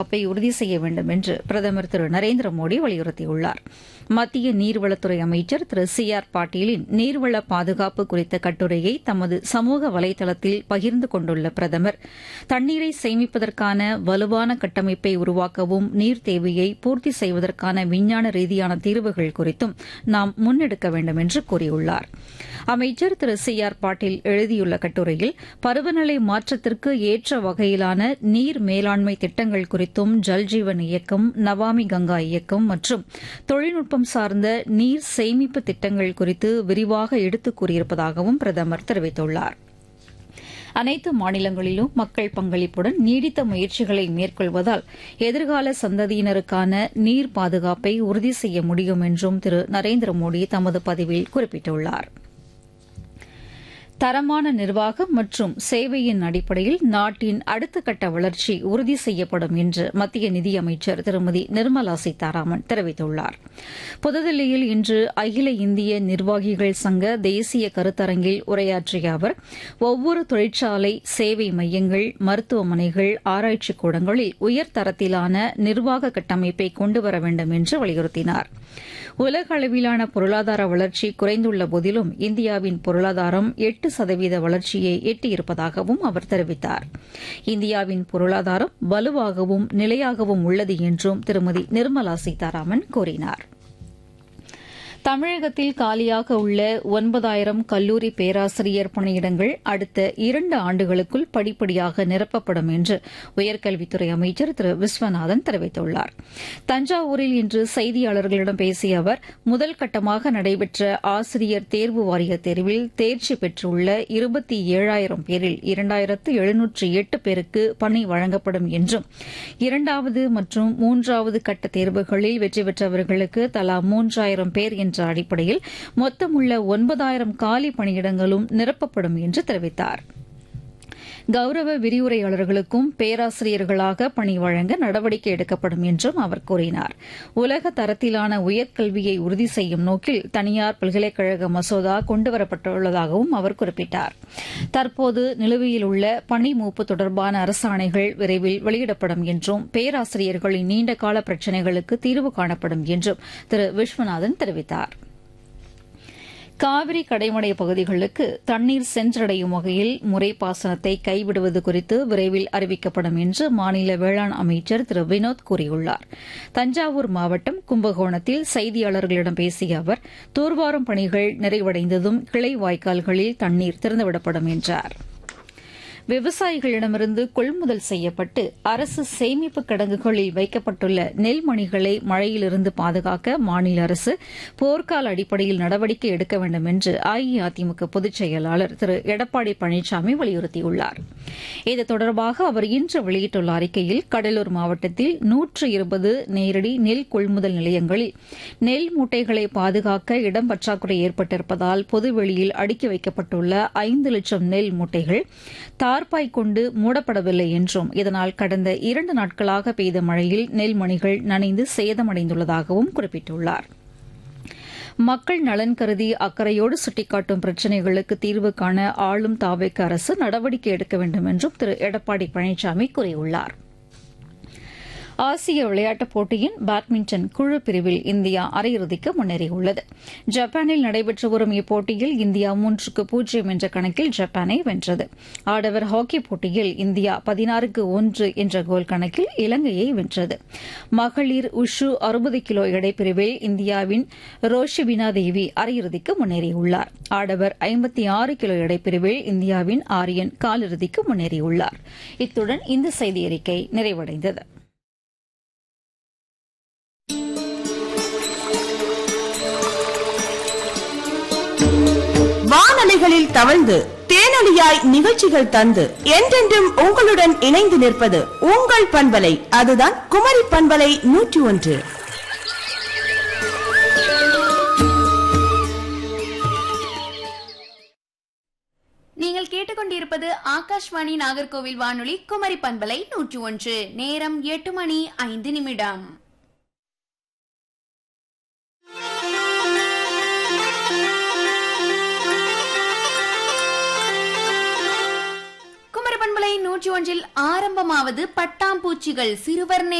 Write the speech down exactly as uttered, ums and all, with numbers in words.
பாதுகாப்பை உறுதி செய்ய வேண்டும் என்று பிரதமர் திரு நரேந்திர மோடி வலியுறுத்தியுள்ளார். மத்திய நீர்வளத்துறை அமைச்சர் திரு சி ஆர் பாட்டீலின் நீர்வள பாதுகாப்பு குறித்த கட்டுரையை தமது சமூக வலைதளத்தில் பகிர்ந்து கொண்டுள்ள பிரதமர், தண்ணீரை சேமிப்பதற்கான வலுவான கட்டமைப்பை உருவாக்கவும் நீர் தேவையை பூர்த்தி செய்வதற்கான விஞ்ஞான ரீதியான தீர்வுகள் குறித்தும் நாம் முன்னெடுக்க வேண்டும் என்று கூறியுள்ளார். அமைச்சர் திரு சி ஆர் பாட்டீல் எழுதியுள்ள கட்டுரையில் பருவநிலை மாற்றத்திற்கு ஏற்ற வகையிலான நீர் மேலாண்மை திட்டங்கள் குறித்தும் ஜல்ஜீவன் இயக்கம், நமாமி கங்கா இயக்கம் மற்றும் தொழில்நுட்பம் சார்ந்த நீர் சேமிப்பு திட்டங்கள் குறித்து விரிவாக எடுத்துக் கூறியிருப்பதாகவும் பிரதமர் தெரிவித்துள்ளார். அனைத்து மாநிலங்களிலும் மக்கள் பங்களிப்புடன் நீடித்த முயற்சிகளை மேற்கொள்வதால் எதிர்கால சந்ததியினருக்கான நீர் பாதுகாப்பை உறுதி செய்ய முடியும் என்றும் திரு நரேந்திர மோடி தமது பதிவில் குறிப்பிட்டுள்ளார். தரமான நிர்வாகம் மற்றும் சேவையின் அடிப்படையில் நாட்டின் அடுத்த கட்ட வளர்ச்சி உறுதி செய்யப்படும் என்று மத்திய நிதியமைச்சர் திருமதி நிர்மலா சீதாராமன் தெரிவித்துள்ளார். புதுதில்லியில் இன்று அகில இந்திய நிர்வாகிகள் சங்க தேசிய கருத்தரங்கில் உரையாற்றிய அவர், ஒவ்வொரு தொழிற்சாலை, சேவை மையங்கள், மருத்துவமனைகள், ஆராய்ச்சிக் கூடங்களில் உயர்தரத்திலான நிர்வாக கட்டமைப்பை கொண்டுவர வேண்டும் என்று வலியுறுத்தினார். உலக அளவிலான பொருளாதார வளர்ச்சி குறைந்துள்ள போதிலும் இந்தியாவின் பொருளாதாரம் எட்டு சதவீத வளர்ச்சியை எட்டியிருப்பதாகவும் அவர் தெரிவித்தார். இந்தியாவின் பொருளாதாரம் வலுவாகவும் நிலையாகவும் உள்ளது என்றும் திருமதி நிர்மலா சீதாராமன் கூறினார். தமிழகத்தில் காலியாக உள்ள ஒன்பதாயிரம் கல்லூரி பேராசிரியர் பணியிடங்கள் அடுத்த இரண்டு ஆண்டுகளுக்குள் படிப்படியாக நிரப்பப்படும் என்று உயர்கல்வித்துறை அமைச்சர் திரு விஸ்வநாதன் தெரிவித்துள்ளார். தஞ்சாவூரில் இன்று செய்தியாளர்களிடம் பேசிய அவர், முதல் கட்டமாக நடைபெற்ற ஆசிரியர் தேர்வு வாரிய தேர்வில் தேர்ச்சி பெற்றுள்ள இருபத்தி ஏழாயிரம் பேரில் இரண்டாயிரத்து எழுநூற்று எட்டு பேருக்கு பணி வழங்கப்படும் என்றும், இரண்டாவது மற்றும் மூன்றாவது கட்ட தேர்வுகளில் வெற்றி பெற்றவர்களுக்கு தலா மூன்றாயிரம் பேர் என்ற அடிப்படையில் மொத்தமுள்ள ஒன்பதாயிரம் காலி பணியிடங்களும் நிரப்பப்படும் என்று தெரிவித்தார். கௌரவ விரிவுரையாளர்களுக்கும் பேராசிரியர்களாக பணி வழங்க நடவடிக்கை எடுக்கப்படும் என்றும் அவர் கூறினார். உலக தரத்திலான உயர்கல்வியை உறுதி செய்யும் நோக்கில் தனியார் பல்கலைக்கழக மசோதா கொண்டுவரப்பட்டுள்ளதாகவும் அவர் குறிப்பிட்டார். தற்போது நிலுவையில் உள்ள பணி மூப்பு தொடர்பான அரசாணைகள் விரைவில் வெளியிடப்படும் என்றும், பேராசிரியர்களின் நீண்டகால பிரச்சினைகளுக்கு தீர்வு காணப்படும் என்றும் திரு விஸ்வநாதன் தெரிவித்தார். காவிரி கடைமடை பகுதிகளுக்கு தண்ணீர் சென்றடையும் வகையில் முறைப்பாசனத்தை கைவிடுவது குறித்து விரைவில் அறிவிக்கப்படும் என்று மாநில வேளாண் அமைச்சர் திரு வினோத் கூறியுள்ளார். தஞ்சாவூர் மாவட்டம் கும்பகோணத்தில் செய்தியாளர்களிடம் பேசிய அவர், தூர்வாரும் பணிகள் நிறைவடைந்ததும் கிளை வாய்க்கால்களில் தண்ணீர் திறந்துவிடப்படும் என்றார். விவசாயிகளிடமிருந்து கொள்முதல் செய்யப்பட்டு அரசு சேமிப்பு கிடங்குகளில் வைக்கப்பட்டுள்ள நெல்மணிகளை மழையிலிருந்து பாதுகாக்க மாநில அரசு போர்க்கால அடிப்படையில் நடவடிக்கை எடுக்க வேண்டும் என்று அஇஅதிமுக பொதுச் செயலாளர் திரு எடப்பாடி பழனிசாமி வலியுறுத்தியுள்ளார். இது தொடர்பாக அவர் இன்று வெளியிட்டுள்ள அறிக்கையில், கடலூர் மாவட்டத்தில் நூற்று இருபது நேரடி நெல் கொள்முதல் நிலையங்களில் நெல் மூட்டைகளை பாதுகாக்க இடம் பற்றாக்குறை ஏற்பட்டிருப்பதால் பொதுவெளியில் அடுக்கி வைக்கப்பட்டுள்ள ஐந்து லட்சம் நெல் மூட்டைகள் தார்பாய் கொண்டு மூடப்படவில்லை என்றும், இதனால் கடந்த இரண்டு நாட்களாக பெய்த மழையில் நெல்மணிகள் நனைந்து சேதமடைந்துள்ளதாகவும் குறிப்பிட்டுள்ளார். மக்கள் நலன் கருதி அக்கறையோடு சுட்டிக்காட்டும் பிரச்சினைகளுக்கு தீர்வு காண ஆளும் தாவேக அரசு நடவடிக்கை எடுக்க வேண்டும் என்றும் திரு எடப்பாடி பழனிசாமி கூறியுள்ளார். ஆசிய விளையாட்டுப் போட்டியின் பேட்மிண்டன் குழு பிரிவில் இந்தியா அரையிறுதிக்கு முன்னேறியுள்ளது. ஜப்பானில் நடைபெற்று வரும் இப்போட்டியில் இந்தியா மூன்றுக்கு பூஜ்ஜியம் என்ற கணக்கில் ஜப்பானை வென்றது. ஆடவர் ஹாக்கி போட்டியில் இந்தியா பதினாறுக்கு ஒன்று என்ற கோல் கணக்கில் இலங்கையை வென்றது. மகளிர் உஷு அறுபது கிலோ எடைப்பிரிவில் இந்தியாவின் ரோஷிபினா தேவி அரையிறுதிக்கு முன்னேறியுள்ளார். ஆடவர் ஐம்பத்தி ஆறு கிலோ எடைப்பிரிவில் இந்தியாவின் ஆரியன் காலிறுதிக்கு முன்னேறியுள்ளார். இத்துடன் இந்த செய்தியறிக்கை நிறைவடைந்தது. வானலைகளில் தவழ்ந்து தேனொலியாய் நிகழ்ச்சிகள் தந்து என்றென்றும் உங்களுடன் இணைந்து நிற்பது உங்கள் பண்பலை, அதுதான் குமரி பண்பலை நூற்றி ஒன்று. நீங்கள் கேட்டுக்கொண்டிருப்பது ஆகாஷ்வாணி நாகர்கோவில் வானொலி குமரி பண்பலை நூற்றி ஒன்று. நேரம் எட்டு மணி ஐந்து நிமிடம். குமரி பண்பலை நூற்றி ஒன்றில் ஆரம்பமாவது பட்டாம்பூச்சிகள் சிறுவர்